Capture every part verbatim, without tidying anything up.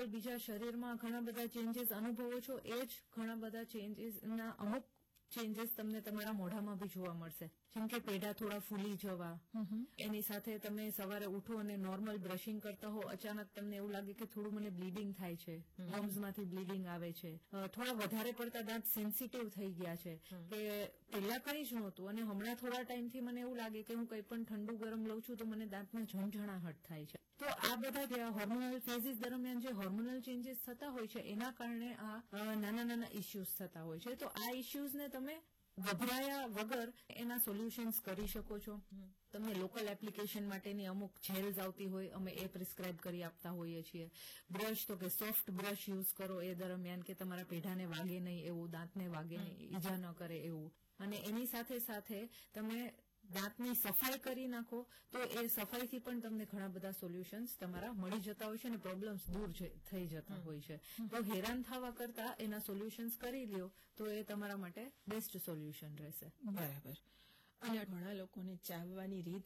આગળ બીજા શરીરમાં ઘણા બધા ચેન્જીસ અનુભવો છો, એ જ ઘણા બધા ચેન્જીસના અમુક ચેન્જીસ તમને તમારા મોઢામાં બી જોવા મળશે. જેમ કે પેઢા થોડા ફૂલી જવા, એની સાથે તમે સવારે ઉઠો અને નોર્મલ બ્રશિંગ કરતા હો, અચાનક તમને એવું લાગે કે થોડું મને બ્લીડિંગ થાય છે, ગમ્સમાંથી બ્લીડિંગ આવે છે, થોડા વધારે પડતા દાંત સેન્સિટિવ થઈ ગયા છે, કે પહેલા કંઈ જ નહોતું અને હમણાં થોડા ટાઈમથી મને એવું લાગે કે હું કંઈ પણ ઠંડુ ગરમ લઉં છું તો મને દાંતમાં ઝણઝણાહટ થાય છે. તો આ બધા જે હોર્મોનલ ફેઝિસ દરમિયાન જે હોર્મોનલ ચેન્જીસ થતા હોય છે એના કારણે આ નાના નાના ઇસ્યુઝ થતા હોય છે. તો આ ઇસ્યુઝને તમે ગભરાયા વગર એના સોલ્યુશન્સ કરી શકો છો. તમે લોકલ એપ્લિકેશન માટેની અમુક જેલ્સ આવતી હોય, અમે એ પ્રિસ્ક્રાઇબ કરી આપતા હોઈએ છીએ. બ્રશ તો કે સોફ્ટ બ્રશ યુઝ કરો એ દરમિયાન, કે તમારા પેઢાને વાગે નહીં એવું, દાંતને વાગે નહીં, ઈજા ન કરે એવું. અને એની સાથે સાથે તમે દાંતની સફાઈ કરી નાખો તો એ સફાઈથી પણ તમને ઘણા બધા સોલ્યુશન્સ તમારા મળી જતા હોય છે અને પ્રોબ્લેમ્સ દૂર થઈ જતા હોય છે. તો હેરાન થવા કરતા એના સોલ્યુશન્સ કરી લ્યો તો એ તમારા માટે બેસ્ટ સોલ્યુશન રહેશે. બરાબર. અને ઘણા લોકોને ચાવવાની રીત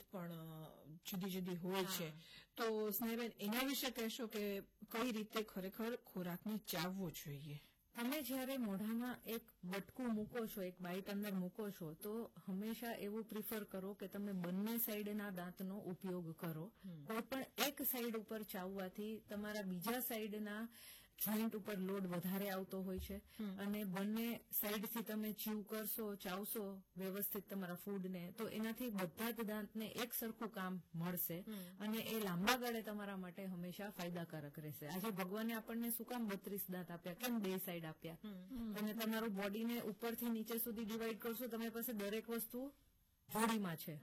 પણ જુદી જુદી હોય છે, તો સ્નેહબેન એના વિશે કહેશો કે કઈ રીતે ખરેખર ખોરાકને ચાવવો જોઈએ? તમે જયારે મોઢામાં એક બટકું મૂકો છો, એક બાઈટ અંદર મૂકો છો, તો હંમેશા એવું પ્રિફર કરો કે તમે બંને સાઈડના દાંતનો ઉપયોગ કરો. કોઈ પણ એક સાઈડ ઉપર ચાવવાથી તમારા બીજા સાઈડના જોઈન્ટ ઉપર લોડ વધારે આવતો હોય છે અને બંને સાઈડથી તમે ચીવ કરશો, ચાવશો વ્યવસ્થિત તમારા ફૂડને, તો એનાથી બધા જ દાંતને એક સરખું કામ મળશે અને એ લાંબા ગાળે તમારા માટે હંમેશા ફાયદાકારક રહેશે. આજે ભગવાને આપણને શું કામ બત્રીસ દાંત આપ્યા, કેમ બે સાઈડ આપ્યા? અને તમારું બોડીને ઉપરથી નીચે સુધી ડિવાઈડ કરશો, તમારી પાસે દરેક વસ્તુ જોડીમાં છે,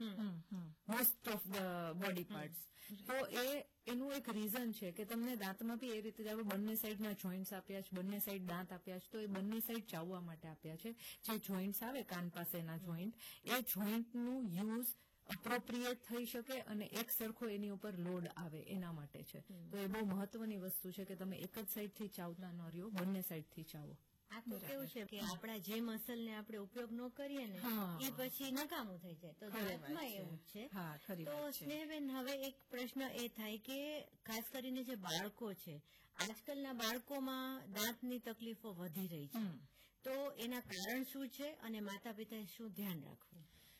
most of the body parts. તો એ એનું એક રીઝન છે કે તમને દાંતમાં બી એ રીતે બંને સાઈડના જોઈન્ટ્સ આપ્યા છે, બંને સાઈડ દાંત આપ્યા છે, તો એ બંને સાઈડ ચાવવા માટે આપ્યા છે. જે જોઈન્ટ્સ આવે કાન પાસેના જોઈન્ટ, એ જોઈન્ટનું યુઝ અપ્રોપ્રિએટ થઈ શકે અને એક સરખો એની ઉપર લોડ આવે એના માટે છે. તો એ બહુ મહત્વની વસ્તુ છે કે તમે એક જ સાઈડથી ચાવતા ન રહ્યો, બંને સાઈડથી ચાવો. આ તો કેવું છે કે આપણા જે મસલ ને આપણે ઉપયોગ ન કરીએ ને એ પછી નકામું થઈ જાય, તો દાંતમાં એવું છે. તો સ્નેહબેન, હવે એક પ્રશ્ન એ થાય કે ખાસ કરીને જે બાળકો છે, આજકાલના બાળકોમાં દાંતની તકલીફો વધી રહી છે, તો એના કારણ શું છે અને માતા પિતાએ શું ધ્યાન રાખવું?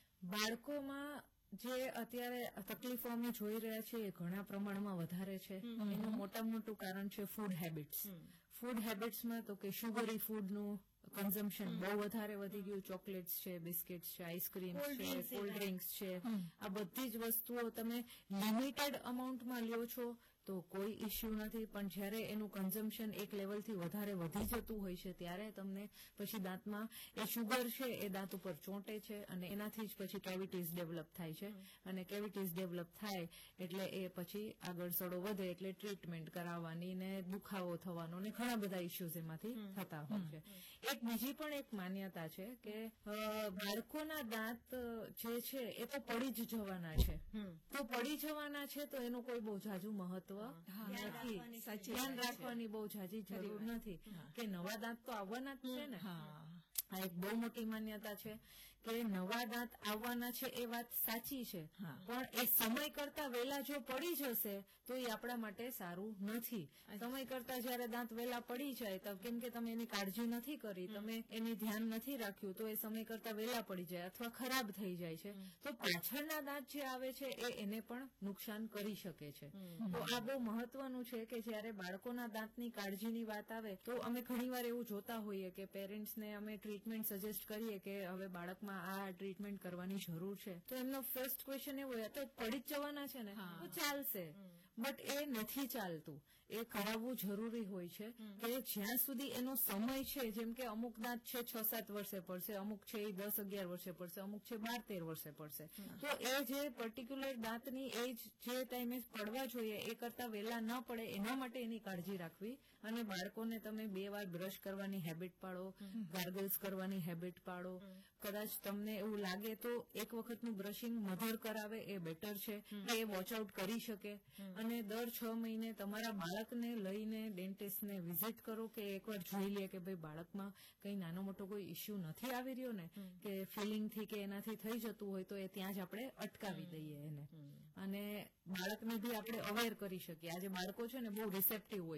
બાળકોમાં જે અત્યારે તકલીફો અમે જોઈ રહ્યા છીએ એ ઘણા પ્રમાણમાં વધારે છે. એનું મોટા મોટું કારણ છે ફૂડ હેબિટ્સ. ફૂડ હેબિટ્સમાં તો કે શુગરી ફૂડનું કન્ઝમ્પશન બહુ વધારે વધી ગયું. ચોકલેટ્સ છે, બિસ્કિટ્સ છે, આઈસ્ક્રીમ છે, કોલ્ડ ડ્રિંક્સ છે, આ બધી જ વસ્તુઓ તમે લિમિટેડ અમાઉન્ટમાં લ્યો છો તો કોઈ ઇસ્યુ નથી, પણ જ્યારે એનું કન્ઝમ્પશન એક લેવલથી વધારે વધી જતું હોય છે ત્યારે તમને પછી દાંતમાં એ શુગર છે એ દાંત ઉપર ચોંટે છે અને એનાથી જ પછી કેવિટીઝ ડેવલપ થાય છે. અને કેવિટીઝ ડેવલપ થાય એટલે એ પછી આગળ સડો વધે એટલે ટ્રીટમેન્ટ કરાવવાની ને દુખાવો થવાનો ને ઘણા બધા ઇસ્યુઝ એમાંથી થતા હોય છે. એક બીજી પણ એક માન્યતા છે કે બાળકોના દાંત જે છે એ તો પડી જ જવાના છે, તો પડી જવાના છે તો એનું કોઈ બહુ જાજુ મહત્વ નથી, ધ્યાન રાખવાની બહુ જાજી જરૂર નથી, કે નવા દાંત તો આવવાના જ છે ને. આ એક બહુ મોટી માન્યતા છે કે નવા દાંત આવવાના છે એ વાત સાચી છે, પણ એ સમય કરતા વહેલા જો પડી જશે તો એ આપણા માટે સારું નથી. સમય કરતા જયારે દાંત વહેલા પડી જાય તો કેમ કે તમે એની કાળજી નથી કરી, તમે એની ધ્યાન નથી રાખ્યું, તો એ સમય કરતા વહેલા પડી જાય અથવા ખરાબ થઈ જાય છે, તો પાછળના દાંત જે આવે છે એ એને પણ નુકસાન કરી શકે છે. તો આ બહુ મહત્વનું છે કે જયારે બાળકોના દાંતની કાળજીની વાત આવે તો અમે ઘણીવાર એવું જોતા હોઈએ કે પેરેન્ટ્સને અમે ટ્રીટમેન્ટ સજેસ્ટ કરીએ કે હવે બાળકમાં આ ટ્રીટમેન્ટ કરવાની જરૂર છે, તો એમનો ફર્સ્ટ ક્વેશ્ચન એવો હોય તો પડી જ જવાના છે ને તો ચાલશે, બટ એ નથી ચાલતું. એ કરાવવું જરૂરી હોય છે કે જ્યાં સુધી એનો સમય છે, જેમ કે અમુક દાંત છે છ સાત વર્ષે પડશે, અમુક છે એ દસ અગિયાર વર્ષે પડશે, અમુક છે બાર તેર વર્ષે પડશે, તો એ જે પર્ટિક્યુલર દાંતની એજ જે ટાઈમે પડવા જોઈએ એ કરતા વહેલા ન પડે એના માટે એની કાળજી રાખવી. અને બાળકોને તમે બે વાર બ્રશ કરવાની હેબિટ પાડો, ગાર્ગલ્સ કરવાની હેબિટ પાડો. કદાચ તમને એવું લાગે તો એક વખતનું બ્રશિંગ મધર કરાવે એ બેટર છે, એ વોચ આઉટ કરી શકે. અને દર છ મહિને તમારા બાળકને લઈને ડેન્ટિસ્ટને વિઝિટ કરો કે એકવાર જોઈ લે કે ભાઈ બાળકમાં કઈ નાનો મોટો કોઈ ઇસ્યુ નથી આવી રહ્યો ને, કે ફિલિંગથી કે એનાથી થઈ જતું હોય તો એ ત્યાં જ આપણે અટકાવી દઈએ એને. અને બાળકને બી આપણે અવેર કરી શકીએ. આજે બાળકો છે ને બહુ રિસેપ્ટિવ હોય